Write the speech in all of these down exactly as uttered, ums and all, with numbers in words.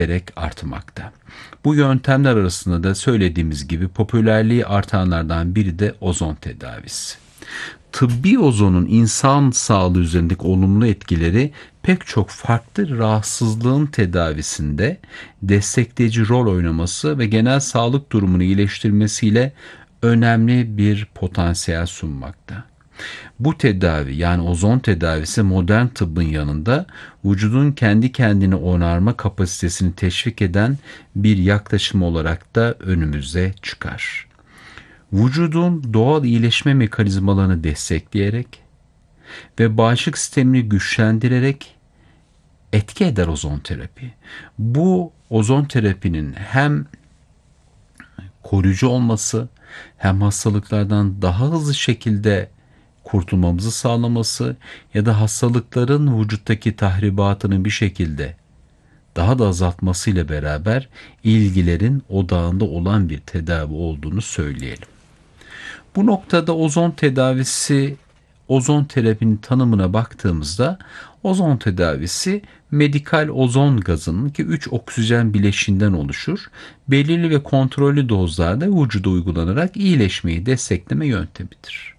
artmakta. Bu yöntemler arasında da söylediğimiz gibi popülerliği artanlardan biri de ozon tedavisi. Tıbbi ozonun insan sağlığı üzerindeki olumlu etkileri pek çok farklı rahatsızlığın tedavisinde destekleyici rol oynaması ve genel sağlık durumunu iyileştirmesiyle önemli bir potansiyel sunmakta. Bu tedavi, yani ozon tedavisi, modern tıbbın yanında vücudun kendi kendini onarma kapasitesini teşvik eden bir yaklaşım olarak da önümüze çıkar. Vücudun doğal iyileşme mekanizmalarını destekleyerek ve bağışıklık sistemini güçlendirerek etki eder ozon terapi. Bu ozon terapinin hem koruyucu olması, hem hastalıklardan daha hızlı şekilde kurtulmamızı sağlaması ya da hastalıkların vücuttaki tahribatını bir şekilde daha da azaltmasıyla beraber ilgilerin odağında olan bir tedavi olduğunu söyleyelim. Bu noktada ozon tedavisi, ozon terapinin tanımına baktığımızda ozon tedavisi medikal ozon gazının ki üç oksijen bileşiğinden oluşur. Belirli ve kontrollü dozlarda vücuda uygulanarak iyileşmeyi destekleme yöntemidir.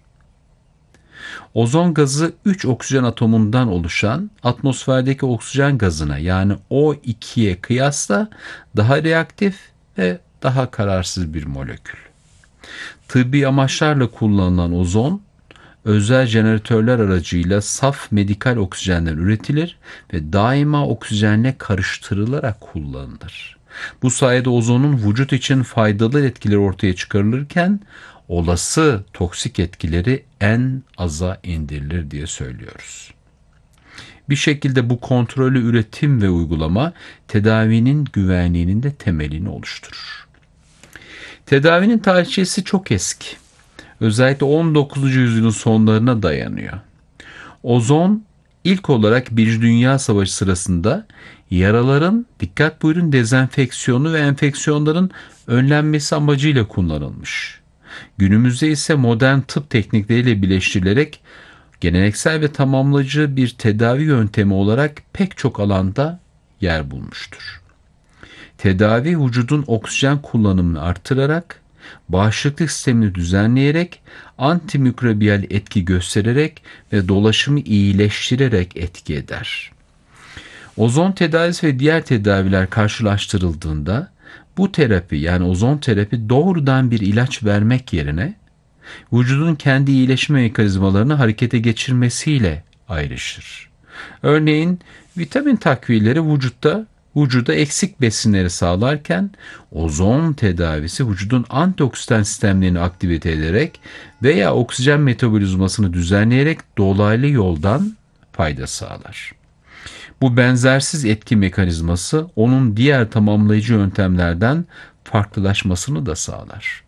Ozon gazı üç oksijen atomundan oluşan atmosferdeki oksijen gazına, yani O ikiye kıyasla daha reaktif ve daha kararsız bir molekül. Tıbbi amaçlarla kullanılan ozon, özel jeneratörler aracıyla saf medikal oksijenler üretilir ve daima oksijenle karıştırılarak kullanılır. Bu sayede ozonun vücut için faydalı etkileri ortaya çıkarılırken olası toksik etkileri en aza indirilir diye söylüyoruz. Bir şekilde bu kontrollü üretim ve uygulama tedavinin güvenliğinin de temelini oluşturur. Tedavinin tarihçesi çok eski. Özellikle on dokuzuncu yüzyılın sonlarına dayanıyor. Ozon ilk olarak Birinci Dünya Savaşı sırasında yaraların, dikkat buyurun, dezenfeksiyonu ve enfeksiyonların önlenmesi amacıyla kullanılmış. Günümüzde ise modern tıp teknikleriyle birleştirilerek geleneksel ve tamamlayıcı bir tedavi yöntemi olarak pek çok alanda yer bulmuştur. Tedavi vücudun oksijen kullanımını artırarak, bağışıklık sistemini düzenleyerek, antimikrobiyal etki göstererek ve dolaşımı iyileştirerek etki eder. Ozon tedavisi ve diğer tedaviler karşılaştırıldığında bu terapi, yani ozon terapi, doğrudan bir ilaç vermek yerine vücudun kendi iyileşme mekanizmalarını harekete geçirmesiyle ayrışır. Örneğin vitamin takviyeleri vücutta vücuda eksik besinleri sağlarken ozon tedavisi vücudun antioksidan sistemlerini aktive ederek veya oksijen metabolizmasını düzenleyerek dolaylı yoldan fayda sağlar. Bu benzersiz etki mekanizması onun diğer tamamlayıcı yöntemlerden farklılaşmasını da sağlar.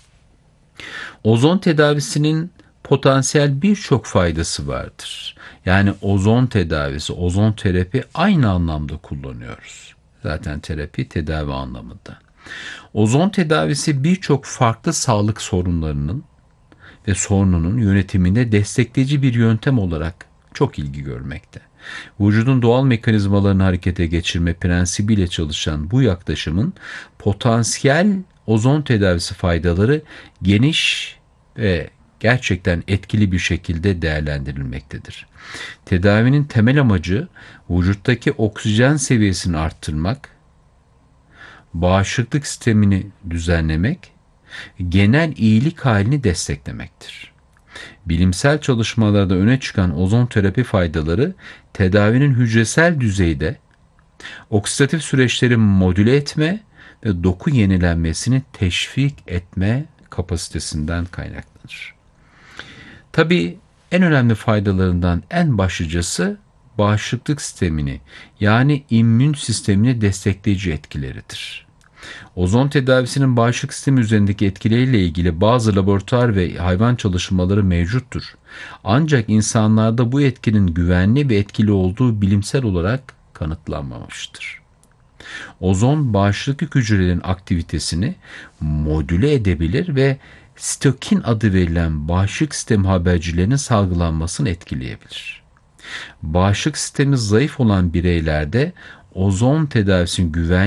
Ozon tedavisinin potansiyel birçok faydası vardır. Yani ozon tedavisi, ozon terapi aynı anlamda kullanıyoruz. Zaten terapi tedavi anlamında. Ozon tedavisi birçok farklı sağlık sorunlarının ve sorununun yönetiminde destekleyici bir yöntem olarak çok ilgi görmekte. Vücudun doğal mekanizmalarını harekete geçirme prensibiyle çalışan bu yaklaşımın potansiyel ozon tedavisi faydaları geniş ve gerçekten etkili bir şekilde değerlendirilmektedir. Tedavinin temel amacı vücuttaki oksijen seviyesini arttırmak, bağışıklık sistemini düzenlemek, genel iyilik halini desteklemektir. Bilimsel çalışmalarda öne çıkan ozon terapi faydaları tedavinin hücresel düzeyde oksidatif süreçleri modüle etme ve doku yenilenmesini teşvik etme kapasitesinden kaynaklanır. Tabii en önemli faydalarından en başlıcası bağışıklık sistemini, yani immün sistemini destekleyici etkileridir. Ozon tedavisinin bağışıklık sistemi üzerindeki etkileriyle ilgili bazı laboratuvar ve hayvan çalışmaları mevcuttur. Ancak insanlarda bu etkinin güvenli ve etkili olduğu bilimsel olarak kanıtlanmamıştır. Ozon bağışıklık hücrelerin aktivitesini modüle edebilir ve sitokin adı verilen bağışıklık sistemi habercilerinin salgılanmasını etkileyebilir. Bağışıklık sistemi zayıf olan bireylerde ozon tedavisinin güven